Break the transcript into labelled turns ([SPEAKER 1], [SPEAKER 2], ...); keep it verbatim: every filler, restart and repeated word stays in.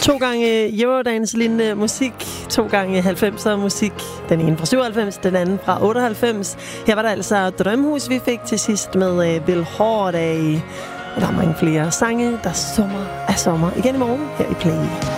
[SPEAKER 1] To gange Eurodance-lignende musik, to gange halvfemser musik. Den ene fra syvoghalvfems, den anden fra otteoghalvfems. Her var der altså Drømhus, vi fik til sidst med uh, Bill Holiday. Og der er mange flere sange, der summer af sommer igen i morgen her i Play.